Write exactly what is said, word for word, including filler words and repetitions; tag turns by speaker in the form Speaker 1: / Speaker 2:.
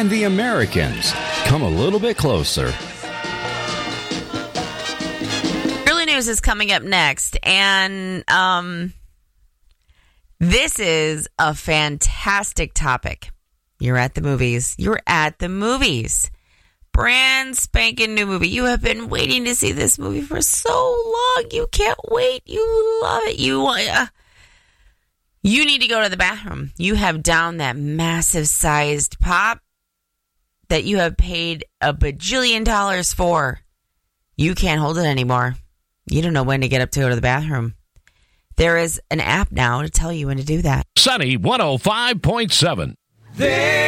Speaker 1: and the Americans. Come a little bit closer.
Speaker 2: Early news is coming up next, and um, this is a fantastic topic. You're at the movies. You're at the movies. Brand spanking new movie. You have been waiting to see this movie for so long. You can't wait. You love it. You uh, you need to go to the bathroom. You have downed that massive sized pop that you have paid a bajillion dollars for. You can't hold it anymore. You don't know when to get up to go to the bathroom. There is an app now to tell you when to do that.
Speaker 3: Sunny one oh five point seven.
Speaker 4: There